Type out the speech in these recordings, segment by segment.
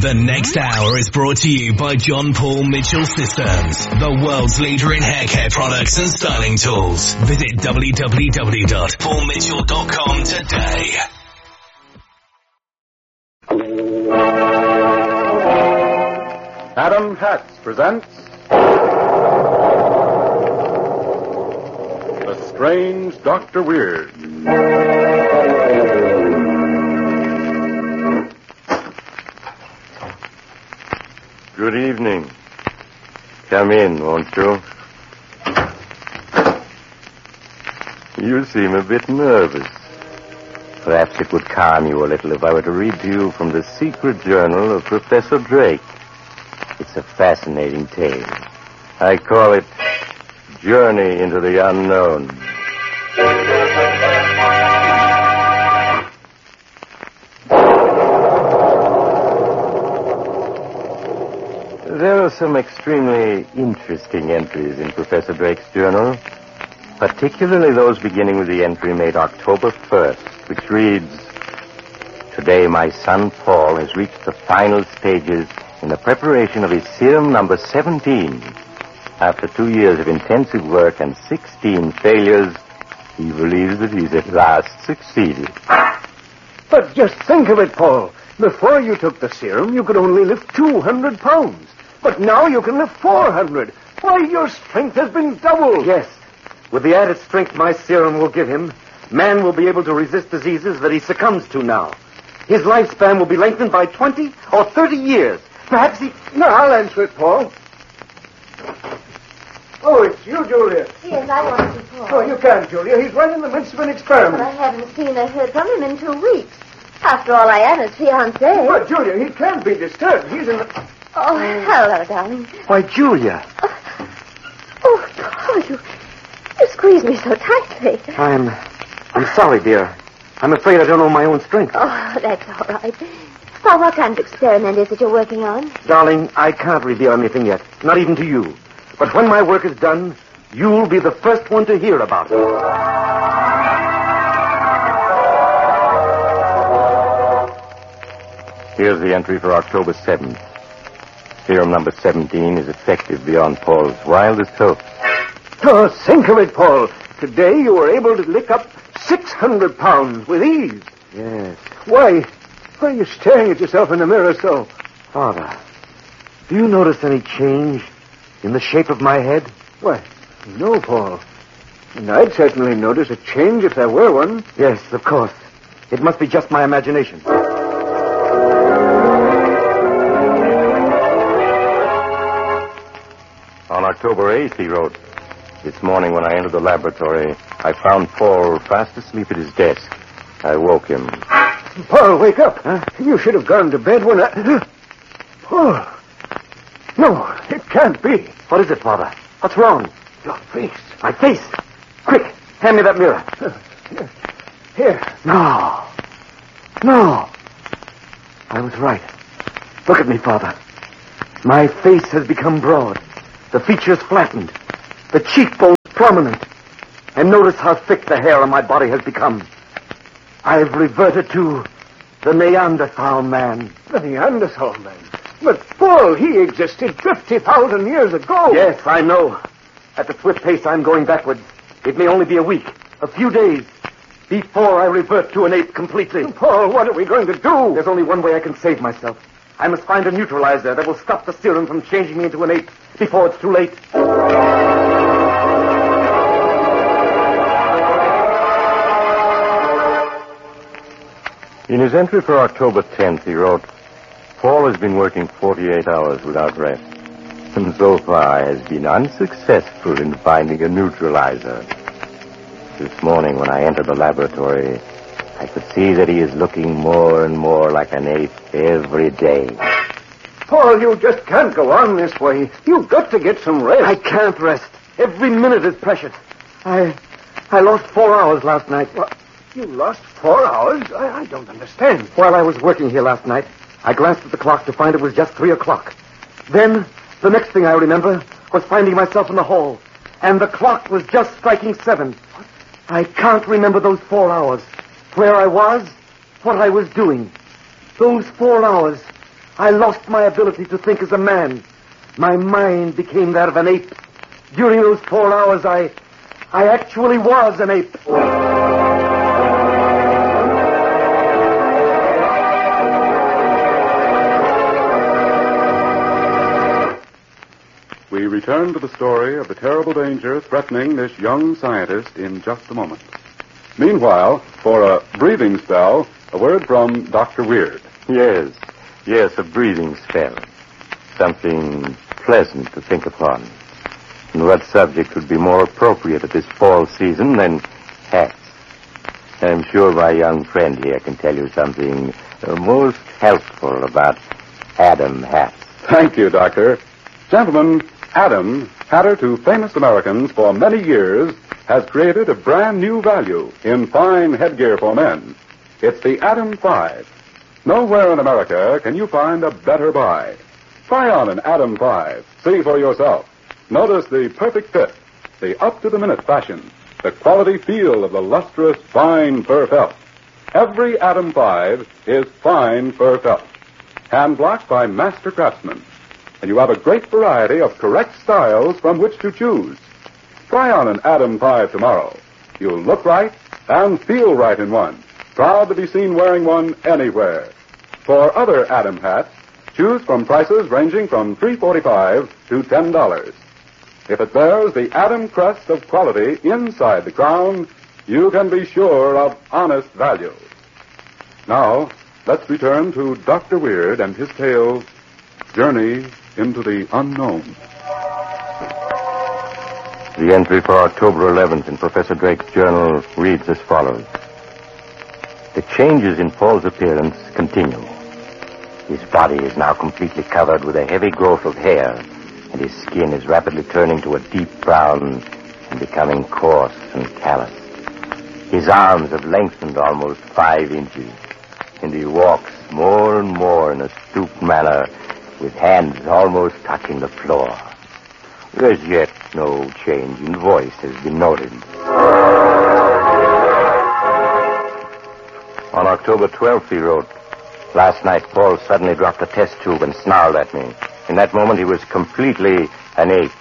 The next hour is brought to you by John Paul Mitchell Systems, the world's leader in hair care products and styling tools. Visit www.paulmitchell.com today. Adam Katz presents The Strange Dr. Weird. Good evening. Come in, won't you? You seem a bit nervous. Perhaps it would calm you a little if I were to read to you from the secret journal of Professor Drake. It's a fascinating tale. I call it Journey into the Unknown. There are some extremely interesting entries in Professor Drake's journal, particularly those beginning with the entry made October 1st, which reads, "Today my son Paul has reached the final stages in the preparation of his serum number 17. After 2 years of intensive work and 16 failures, he believes that he's at last succeeded." But just think of it, Paul. Before you took the serum, you could only lift 200 pounds. But now you can lift 400. Why, your strength has been doubled. Yes. With the added strength my serum will give him, man will be able to resist diseases that he succumbs to now. His lifespan will be lengthened by 20 or 30 years. Perhaps he... No, I'll answer it, Paul. Oh, it's you, Julia. Yes, I want to see Paul. Oh, you can't, Julia. He's right in the midst of an But experiment. I haven't seen or heard from him in 2 weeks. After all, I am his fiancée. But, Julia, he can't be disturbed. He's in the... Oh, hello, darling. Why, Julia. Oh, Paul, you squeezed me so tightly. I'm sorry, dear. I'm afraid I don't know my own strength. Oh, that's all right. Paul, what kind of experiment is it you're working on? Darling, I can't reveal anything yet. Not even to you. But when my work is done, you'll be the first one to hear about it. Here's the entry for October 7th. Serum number 17 is effective beyond Paul's wildest hopes. Oh, think of it, Paul. Today you were able to lick up 600 pounds with ease. Yes. Why are you staring at yourself in the mirror so? Father, do you notice any change in the shape of my head? Why, no, Paul. And I'd certainly notice a change if there were one. Yes, of course. It must be just my imagination. On October 8th, he wrote, "This morning when I entered the laboratory, I found Paul fast asleep at his desk. I woke him." Paul, wake up. Huh? You should have gone to bed when I... Paul. No, it can't be. What is it, Father? What's wrong? Your face. My face. Quick, hand me that mirror. Here. No. No. I was right. Look at me, Father. My face has become broad. The features flattened. The cheekbones prominent. And notice how thick the hair on my body has become. I've reverted to the Neanderthal man. The Neanderthal man? But, Paul, he existed 50,000 years ago. Yes, I know. At the swift pace I'm going backwards, it may only be a week, a few days, before I revert to an ape completely. Paul, what are we going to do? There's only one way I can save myself. I must find a neutralizer that will stop the serum from changing me into an ape before it's too late. In his entry for October 10th, he wrote, "Paul has been working 48 hours without rest, and so far has been unsuccessful in finding a neutralizer. This morning when I entered the laboratory, I could see that he is looking more and more like an ape every day." Paul, you just can't go on this way. You've got to get some rest. I can't rest. Every minute is precious. I lost 4 hours last night. What? You lost 4 hours? I don't understand. While I was working here last night, I glanced at the clock to find it was just 3 o'clock. Then, the next thing I remember was finding myself in the hall, and the clock was just striking 7. I can't remember those 4 hours. Where I was, what I was doing. Those 4 hours I lost my ability to think as a man. My mind became that of an ape. During those 4 hours, I actually was an ape. We return to the story of the terrible danger threatening this young scientist in just a moment. Meanwhile, for a breathing spell, a word from Dr. Weird. Yes, a breathing spell. Something pleasant to think upon. And what subject would be more appropriate at this fall season than hats? I'm sure my young friend here can tell you something most helpful about Adam hats. Thank you, Doctor. Gentlemen, Adam, hatter to famous Americans for many years, has created a brand new value in fine headgear for men. It's the Adam 5. Nowhere in America can you find a better buy. Try on an Adam 5. See for yourself. Notice the perfect fit, the up-to-the-minute fashion, the quality feel of the lustrous, fine fur felt. Every Adam 5 is fine fur felt, hand-blocked by master craftsmen. And you have a great variety of correct styles from which to choose. Try on an Adam 5 tomorrow. You'll look right and feel right in one. Proud to be seen wearing one anywhere. For other Adam hats, choose from prices ranging from $3.45 to $10. If it bears the Adam crest of quality inside the crown, you can be sure of honest value. Now, let's return to Dr. Weird and his tale, Journey into the Unknown. The entry for October 11th in Professor Drake's journal reads as follows. The changes in Paul's appearance continue. His body is now completely covered with a heavy growth of hair, and his skin is rapidly turning to a deep brown and becoming coarse and calloused. His arms have lengthened almost 5 inches, and he walks more and more in a stooped manner, with hands almost touching the floor. As yet, no change in voice has been noted. On October 12th, he wrote, last night, Paul suddenly dropped a test tube and snarled at me. In that moment, he was completely an ape.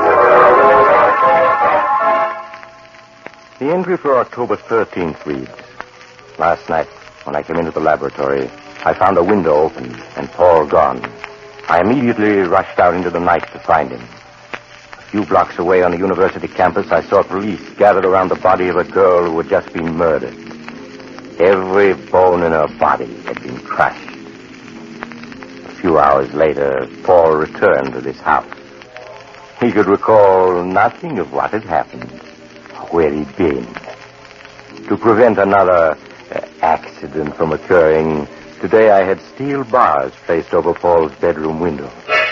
The entry for October 13th reads, last night, when I came into the laboratory, I found a window open and Paul gone. I immediately rushed out into the night to find him. A few blocks away on the university campus, I saw police gathered around the body of a girl who had just been murdered. Every bone in her body had been crushed. A few hours later, Paul returned to this house. He could recall nothing of what had happened, or where he'd been. To prevent another accident from occurring, today I had steel bars placed over Paul's bedroom window.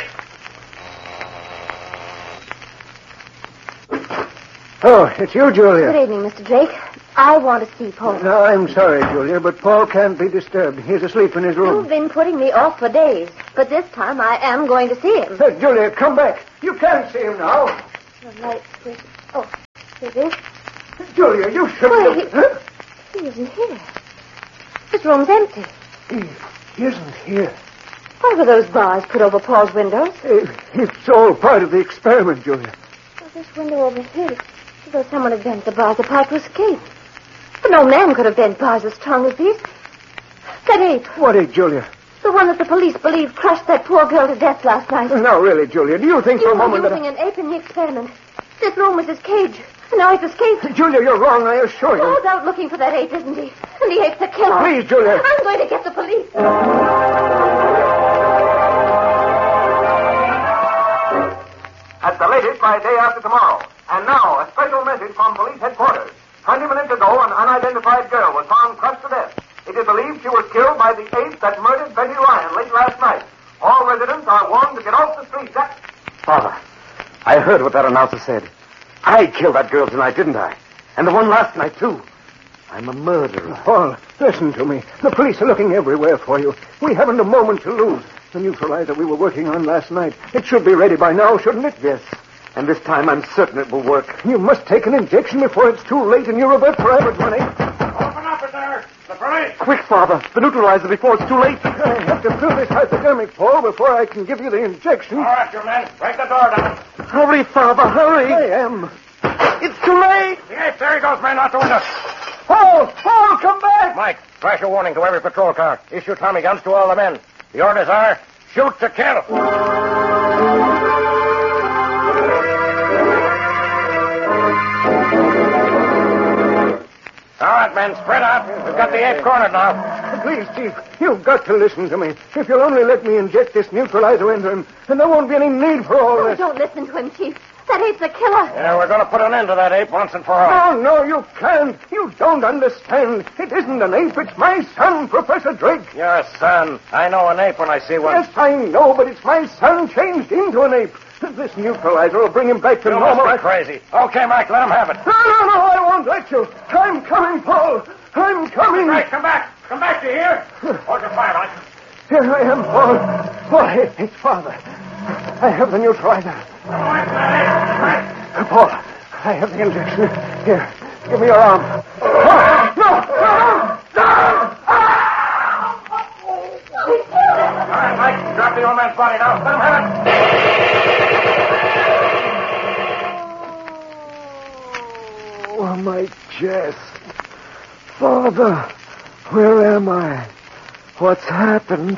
Oh, it's you, Julia. Good evening, Mr. Drake. I want to see Paul. No, I'm sorry, Julia, but Paul can't be disturbed. He's asleep in his room. You've been putting me off for days, but this time I am going to see him. Julia, come back. You can't see him now. The light switch. Oh, here it is. Julia, you shouldn't have... He isn't here. His room's empty. He isn't here. Why were those bars put over Paul's windows? It's all part of the experiment, Julia. Well, this window over here, as though someone had bent the bars apart to escape. But no man could have bent bars as strong as these. That ape. What ape, Julia? The one that the police believe crushed that poor girl to death last night. No, really, Julia, do you think for a moment that... You were using an ape in the experiment. This room was his cage. And now he's escaped. Julia, you're wrong, I assure you. Paul's out looking for that ape, isn't he? And the ape's a killer. Please, Julia. I'm going to get the police. At the latest by day after tomorrow. And now, a special message from police headquarters. 20 minutes ago, an unidentified girl was found crushed to death. It is believed she was killed by the ape that murdered Betty Ryan late last night. All residents are warned to get off the street. Father, I heard what that announcer said. I killed that girl tonight, didn't I? And the one last night, too. I'm a murderer. Paul, listen to me. The police are looking everywhere for you. We haven't a moment to lose. The neutralizer we were working on last night. It should be ready by now, shouldn't it? Yes. And this time I'm certain it will work. You must take an injection before it's too late and you revert forever, Johnny. Open up, sir. The police! Quick, Father. The neutralizer before it's too late. I have to fill this hypodermic, Paul, before I can give you the injection. All right, you men. Break the door down. Hurry, Father, hurry. I am. It's too late. Yes, there he goes, man, out the window. Paul! Paul, come back! Mike, flash a warning to every patrol car. Issue Tommy guns to all the men. The orders are, shoot to kill. All right, men, spread out. We've got the ape cornered now. Please, Chief, you've got to listen to me. If you'll only let me inject this neutralizer into him, then there won't be any need for all this. Don't listen to him, Chief. That ape's a killer. Yeah, we're going to put an end to that ape once and for all. No, you can't. You don't understand. It isn't an ape. It's my son, Professor Drake. Your son. I know an ape when I see one. Yes, I know, but it's my son changed into an ape. This neutralizer will bring him back to You normal. must be crazy. Okay, Mike, let him have it. No, I won't let you. I'm coming, Paul. I'm coming. Right, come back. Come back, do you hear? Hold your fire, Mike. Here I am, Paul. Why, it's Father. I have the neutralizer. Paul, I have the injection. Here, give me your arm. No! All right, Mike, drop the old man's body now. Let him have it. Oh, my chest. Father, where am I? What's happened?